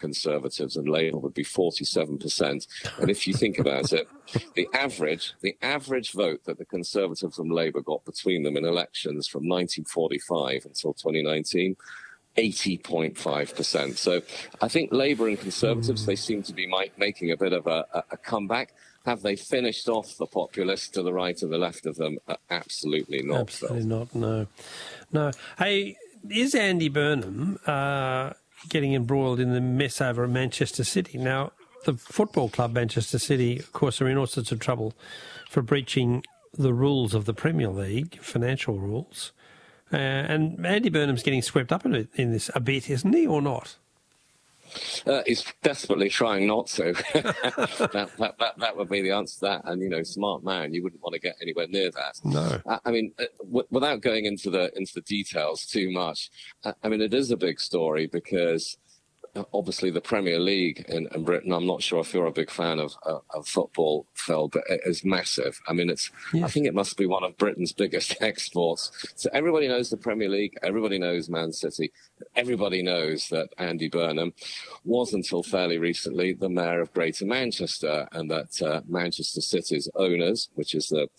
Conservatives and Labour would be 47%. And if you think about it, the average vote that the Conservatives and Labour got between them in elections from 1945 until 2019, 80.5%. So I think Labour and Conservatives, they seem to be making a bit of a comeback. Have they finished off the populists to the right and the left of them? Absolutely not. Absolutely not, no. Hey, is Andy Burnham getting embroiled in the mess over at Manchester City? Now, the football club Manchester City, of course, are in all sorts of trouble for breaching the rules of the Premier League, financial rules. And Andy Burnham's getting swept up in this a bit, isn't he, or not? He's desperately trying not to. that would be the answer to that. And, you know, smart man, you wouldn't want to get anywhere near that. No. I mean, without going into the details too much, I mean, it is a big story because obviously the Premier League in Britain, I'm not sure if you're a big fan of football, Phil, but it is massive. I mean, I think it must be one of Britain's biggest exports. So everybody knows the Premier League, everybody knows Man City, everybody knows that Andy Burnham was until fairly recently the mayor of Greater Manchester, and that Manchester City's owners, which is the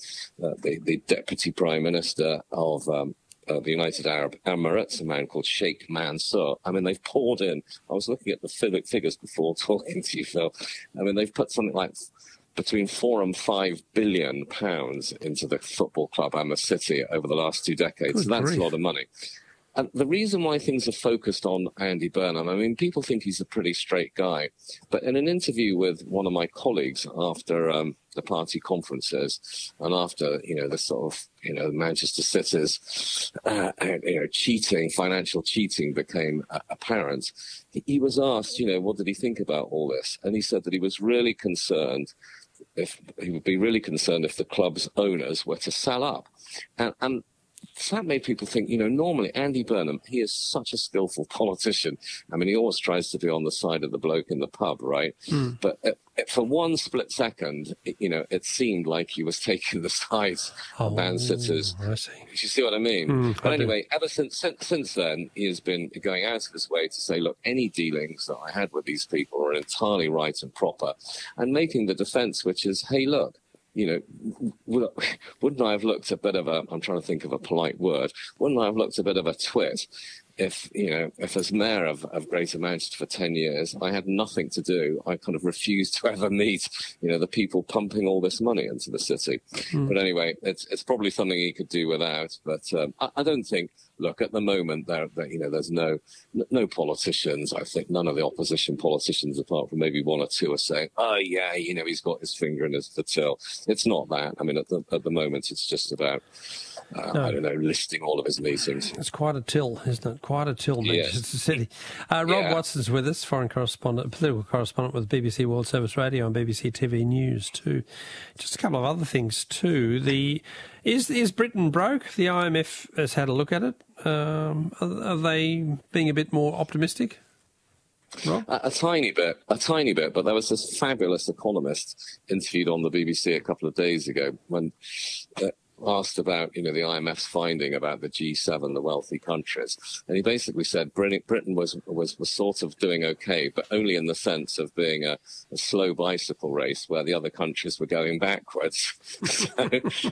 Deputy Prime Minister of the United Arab Emirates, a man called Sheikh Mansour. I mean, they've poured in. I was looking at the figures before talking to you, Phil. I mean, they've put something like between £4 and £5 billion into the football club and the city over the last 2 decades. Good so that's grief. a lot of money. And the reason why things are focused on Andy Burnham, I mean, people think he's a pretty straight guy. But in an interview with one of my colleagues after the party conferences and after, you know, the sort of, you know, Manchester City's, cheating, financial cheating became apparent, he was asked, you know, what did he think about all this? And he said that he was really concerned if the club's owners were to sell up. And so that made people think, you know, normally Andy Burnham, he is such a skillful politician. I mean, he always tries to be on the side of the bloke in the pub, right? But for one split second, it seemed like he was taking the side of Man City's. I see. You see what I mean? But anyway, ever since then, he has been going out of his way to say, look, any dealings that I had with these people are entirely right and proper, and making the defence, which is, hey, look, you know, wouldn't I have looked a bit of I'm trying to think of a polite word, wouldn't I have looked a bit of a twit if as mayor of Greater Manchester for 10 years, I had nothing to do. I kind of refused to ever meet, the people pumping all this money into the city. But anyway, it's probably something he could do without. But I don't think, look, at the moment, there's no politicians. I think none of the opposition politicians, apart from maybe one or two, are saying, oh, yeah, he's got his finger in the till. It's not that. I mean, at the moment, it's just about, I don't know, listing all of his meetings. It's quite a till, isn't it? Quite a till, Manchester City. Rob Watson's with us, foreign correspondent, political correspondent with BBC World Service Radio and BBC TV News too. Just a couple of other things too. Is Britain broke? The IMF has had a look at it. Are they being a bit more optimistic? Rob? A tiny bit, but there was this fabulous economist interviewed on the BBC a couple of days ago when asked about, the IMF's finding about the G7, the wealthy countries. And he basically said Britain was sort of doing okay, but only in the sense of being a slow bicycle race where the other countries were going backwards. So,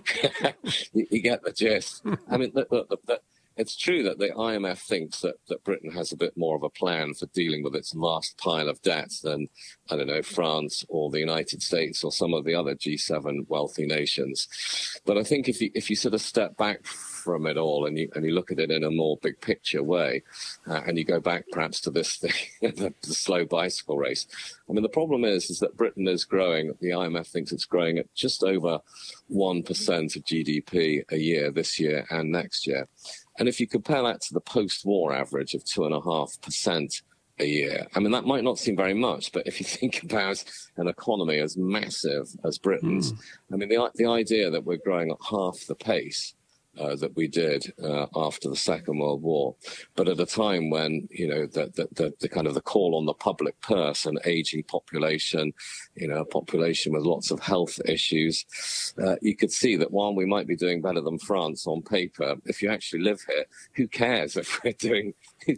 you get the gist. I mean, it's true that the IMF thinks that Britain has a bit more of a plan for dealing with its vast pile of debt than, I don't know, France or the United States or some of the other G7 wealthy nations. But I think if you sort of step back from it all and you look at it in a more big picture way, and you go back perhaps to this thing, the slow bicycle race. I mean, the problem is that Britain is growing. The IMF thinks it's growing at just over 1% of GDP a year this year and next year. And if you compare that to the post-war average of 2.5% a year, I mean, that might not seem very much, but if you think about an economy as massive as Britain's, I mean, the idea that we're growing at half the pace that we did after the Second World War, but at a time when, the kind of the call on the public purse, an aging population, a population with lots of health issues, you could see that while we might be doing better than France on paper, if you actually live here, who cares if we're doing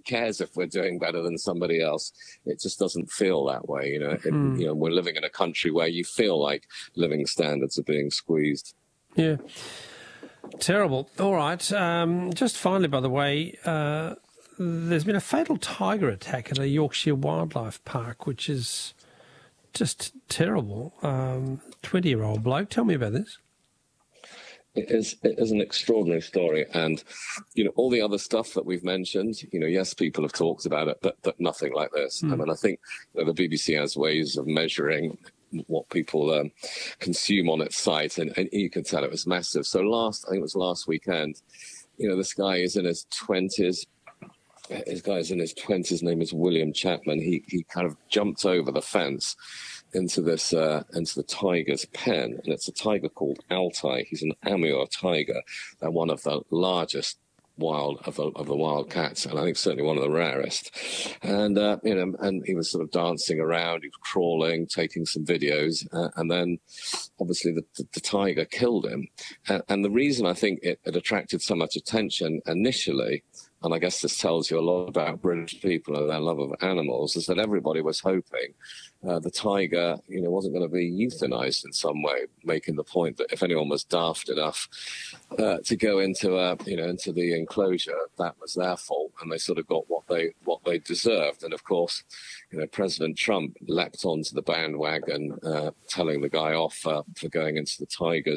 better than somebody else? It just doesn't feel that way. We're living in a country where you feel like living standards are being squeezed. Yeah. Terrible. All right. Just finally, by the way, there's been a fatal tiger attack at a Yorkshire Wildlife Park, which is just terrible. 20-year-old bloke. Tell me about this. It is an extraordinary story. And, all the other stuff that we've mentioned, yes, people have talked about it, but nothing like this. I mean, I think the BBC has ways of measuring what people consume on its site, and you can tell it was massive. So I think it was last weekend, this guy is in his 20s. His guy's in his 20s. His name is William Chapman. He kind of jumped over the fence into the tiger's pen, and it's a tiger called Altai. He's an Amur tiger. They're one of the largest of the wild cats, and I think certainly one of the rarest. And and he was sort of dancing around, he was crawling, taking some videos, and then obviously the tiger killed him. And the reason I think it attracted so much attention initially, and I guess this tells you a lot about British people and their love of animals, is that everybody was hoping the tiger, wasn't going to be euthanized in some way, making the point that if anyone was daft enough to go into the enclosure, that was their fault, and they sort of got what they deserved. And of course, President Trump leapt onto the bandwagon, telling the guy off for going into the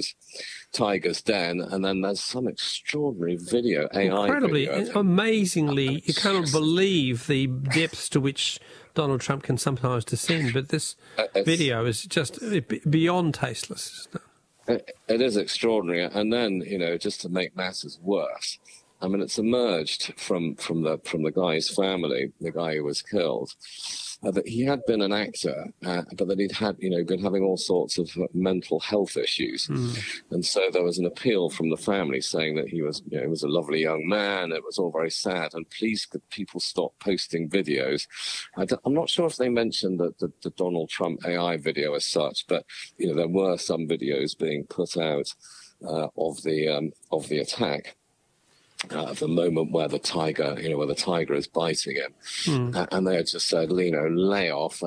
tiger's den. And then there's some extraordinary video, AI video. Amazingly, you cannot believe the depths to which Donald Trump can sometimes descend, but this video is just beyond tasteless, isn't it? It is extraordinary. And then, just to make matters worse, I mean, it's emerged from the guy's family, the guy who was killed, that he had been an actor, but that he'd been having all sorts of mental health issues. And so there was an appeal from the family saying that he was a lovely young man. It was all very sad. And please, could people stop posting videos? I'm not sure if they mentioned the Donald Trump AI video as such, but, there were some videos being put out of the attack. The moment where the tiger is biting him, and they had just said, lay off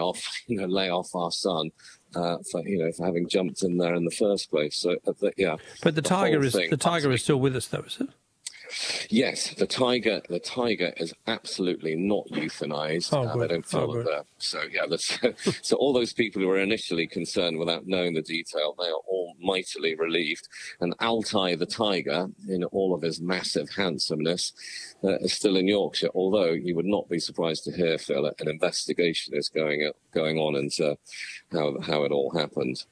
our son for having jumped in there in the first place. So yeah. But the tiger is still with us, though, is it? Yes, the tiger is absolutely not euthanized. They don't feel that. So yeah, so all those people who were initially concerned without knowing the detail, they are all mightily relieved. And Altai the tiger, in all of his massive handsomeness, is still in Yorkshire. Although you would not be surprised to hear, Phil, an investigation is going on into how it all happened.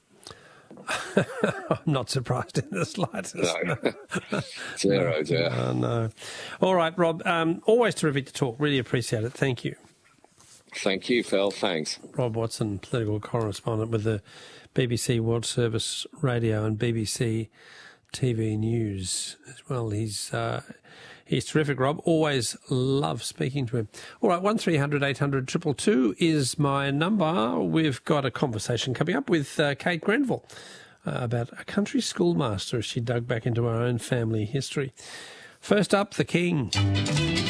I'm not surprised in the slightest. No. Zero, dear. No. All right, Rob. Always terrific to talk. Really appreciate it. Thank you. Thank you, Phil. Thanks. Rob Watson, political correspondent with the BBC World Service Radio and BBC TV News as well. He's terrific, Rob. Always love speaking to him. All right, 1300 800 222 is my number. We've got a conversation coming up with Kate Grenville about a country schoolmaster as she dug back into her own family history. First up, The King.